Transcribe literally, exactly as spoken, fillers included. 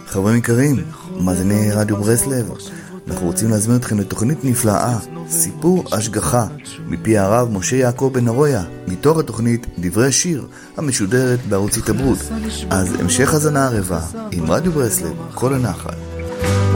חברים יקרים, מאזיני רדיו ברסלב, אנחנו רוצים להזמין אתכם לתוכנית נפלאה, סיפור השגחה, מפי הרב משה יעקב בן ארויה, מתוך התוכנית דברי שיר, המשודרת בערוץ התעברות. אז המשך הזנה ערבה עם רדיו ברסלב, כל הנחל.